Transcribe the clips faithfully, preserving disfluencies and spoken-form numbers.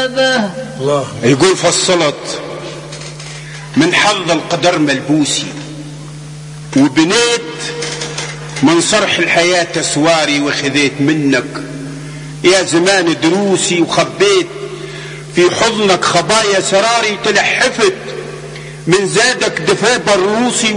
هذا؟ الله يقول فصلت من حظ القدر ملبوسي، وبنيت من صرح الحياة أسواري، وخذيت منك يا زمان دروسي، وخبيت في حضنك خبايا سراري، تلحفت من زادك دفاب الروسي،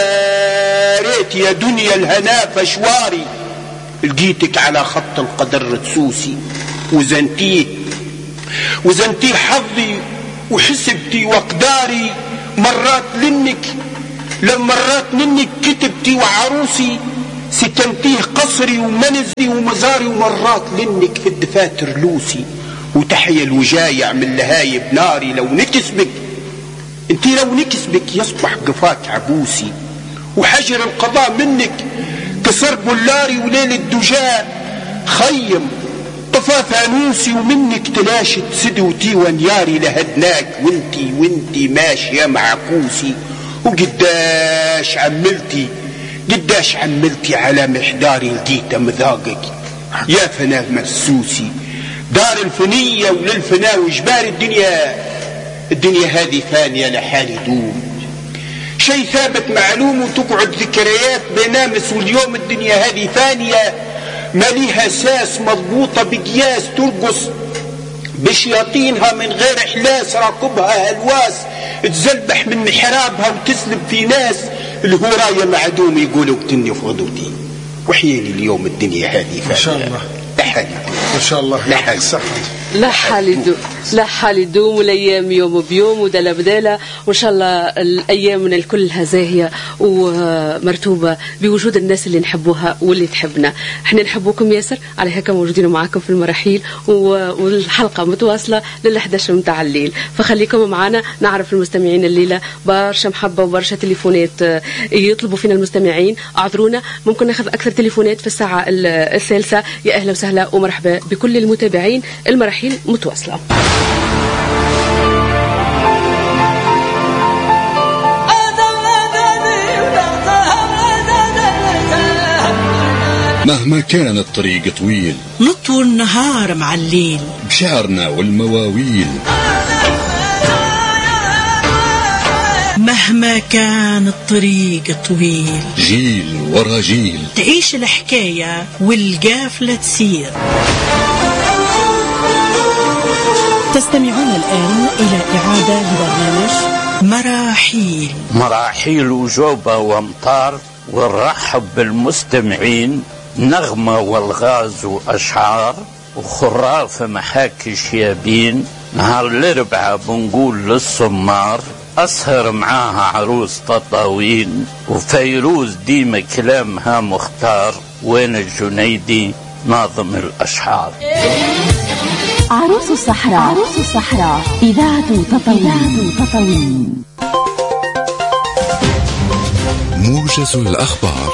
وداريت يا دنيا الهنا فشواري. لقيتك على خط القدر تسوسي، وزنتيه وزنتيه حظي وحسبتي وقداري، مرات لنك لمرات منك كتبتي وعروسي، ستنتيه قصري ومنزلي ومزاري، ومرات لنك في الدفاتر لوسي. وتحيا الوجايع من لهايب ناري، لو نكسبك انتي لو نكسبك يصبح قفاك عبوسي. وحجر القضاء منك كسر بولاري، وليل الدجاء خيم طفى فانوسي، ومنك تلاشت سدوتي ونياري، لهدناك وانتي وانتي ماشية مع كوسي. وقداش عملتي قداش عملتي على محداري، لقيت مذاقك يا فناء مرسوسي. دار الفنية وللفناء وجبار الدنيا، الدنيا هذه فانية لحالي دوم، شيء ثابت معلوم وتقعد ذكريات بينامس. واليوم الدنيا هذه فانية ما ليها اساس، مضبوطة بقياس، ترقص بشياطينها من غير احلاس، راكبها هلواس تزلبح من محرابها وتسلب في ناس. الهوراية معدوم يقولوا اقتلني في غدوتي، وحياني اليوم الدنيا هذه فانية. ما شاء الله ما شاء الله يعطيك الصحة. لا حال يدوم لا حال يدوم، والايام يوم بيوم ودلا بداله، وان شاء الله الايام كلها زاهيه ومرتوبه بوجود الناس اللي نحبوها واللي تحبنا. احنا نحبوكم ياسر، على هيك موجودين معاكم في المراحيل، والحلقه متواصله لل إحدى عشر متاع الليل، فخليكم معنا. نعرف المستمعين الليله برشا محبه وبرشا تليفونات يطلبوا فينا المستمعين، اعذرونا ممكن ناخذ اكثر تليفونات في الساعه الثالثه. يا اهلا وسهلا ومرحبا بكل المتابعين، المراحيل متواصلة. مهما كان الطريق طويل، نطوي النهار مع الليل، بشعرنا والمواويل. مهما كان الطريق طويل، جيل ورا جيل تعيش الحكاية والقافلة تسير. تستمعون الآن إلى إعادة لبرنامج مراحيل. مراحيل وجوبة وامطار، ونرحب بالمستمعين. نغمة والغاز وأشعار، وخراف محاكي شيابين. نهار الأربعاء بنقول للصمار، أسهر معاها عروس تطاوين. وفيروز ديما كلامها مختار، وين الجنيدي ناظم الأشعار. عروس الصحراء، عروس الصحراء، إذاعة تطاوين. تطاوين موجز الأخبار.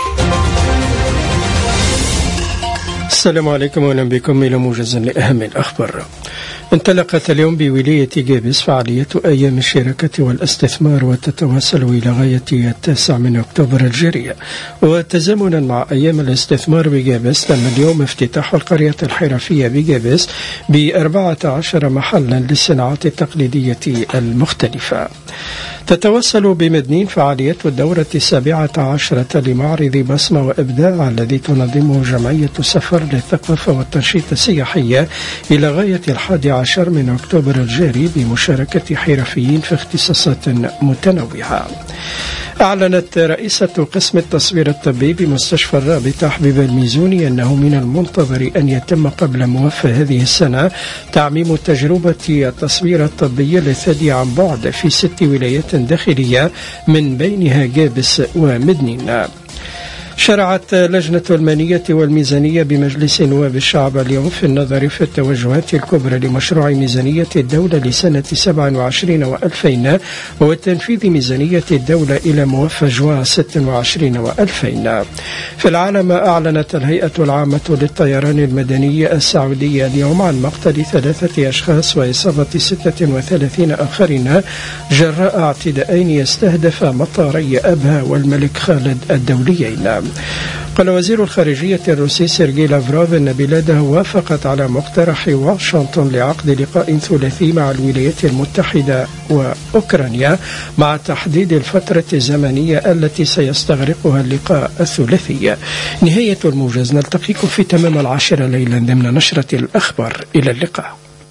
السلام عليكم واهلا بكم إلى موجز لأهم الأخبار. انطلقت اليوم بولاية جابس فعالية أيام الشراكة والاستثمار، وتتواصل إلى غاية التاسع من أكتوبر الجارية. وتزامنا مع أيام الاستثمار بجابس، تم اليوم افتتاح القرية الحرفية بجابس بأربعة عشر محلا للصناعات التقليدية المختلفة. تتواصل بمدنين فعالية الدورة السابعة عشرة لمعرض بصمة وإبداع الذي تنظمه جمعية السفر للثقافة والتنشيط السياحية إلى غاية الحادي عشر من أكتوبر الجاري، بمشاركة حرفيين في اختصاصات متنوعة. أعلنت رئيسة قسم التصوير الطبي بمستشفى الرابطة حبيبة الميزوني أنه من المنتظر أن يتم قبل موافى هذه السنة تعميم تجربة التصوير الطبي للثدي عن بعد في ست ولايات داخلية، من بينها جابس ومدنين. شرعت لجنة المالية والميزانية بمجلس نواب الشعب اليوم في النظر في التوجهات الكبرى لمشروع ميزانية الدولة لسنة سبعة وعشرين وألفين، وتنفيذ ميزانية الدولة إلى موافى جوان ستة وعشرين وألفين. في العالم، أعلنت الهيئة العامة للطيران المدني السعودية اليوم عن مقتل ثلاثة أشخاص وإصابة ستة وثلاثين آخرين جراء اعتداءين يستهدف مطاري أبها والملك خالد الدوليين. قال وزير الخارجية الروسي سيرجي لافروف أن بلاده وافقت على مقترح واشنطن لعقد لقاء ثلاثي مع الولايات المتحدة وأوكرانيا مع تحديد الفترة الزمنية التي سيستغرقها اللقاء الثلاثي. نهاية الموجز، نلتقيكم في تمام العاشرة ليلا ضمن نشرة الأخبار. إلى اللقاء.